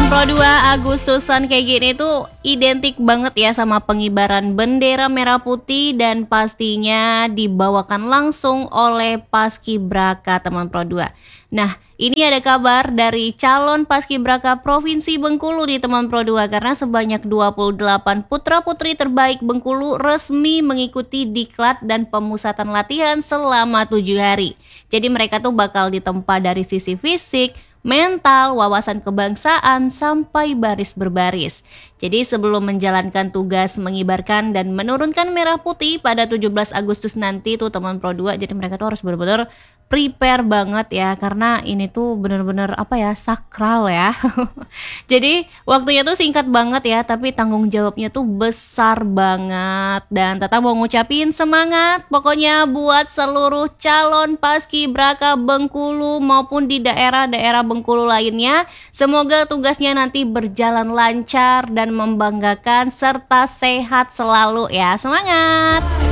Pro 2 Agustusan kayak gini tuh identik banget ya sama pengibaran bendera merah putih dan pastinya dibawakan langsung oleh Paskibraka teman Pro 2. Nah, ini ada kabar dari calon Paskibraka Provinsi Bengkulu di teman Pro 2 karena sebanyak 28 putra-putri terbaik Bengkulu resmi mengikuti diklat dan pemusatan latihan selama 7 hari. Jadi mereka tuh bakal ditempa dari sisi fisik, mental, wawasan kebangsaan, sampai baris berbaris. Jadi sebelum menjalankan tugas mengibarkan dan menurunkan merah putih pada 17 Agustus nanti tuh teman Pro 2, jadi mereka tuh harus benar-benar prepare banget ya, karena ini tuh benar-benar sakral ya. Jadi waktunya tuh singkat banget ya, tapi tanggung jawabnya tuh besar banget. Dan Tata mau ngucapin semangat pokoknya buat seluruh calon Paskibraka Bengkulu maupun di daerah-daerah Bengkulu lainnya. Semoga tugasnya nanti berjalan lancar dan membanggakan serta sehat selalu ya. Semangat!